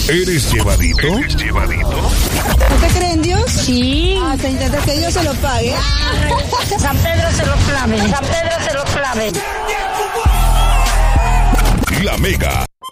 ¿Eres llevadito? ¿No te creen en Dios? Sí. Se intenta que Dios se lo pague. San Pedro se lo clave. San Pedro se lo clave. La Mega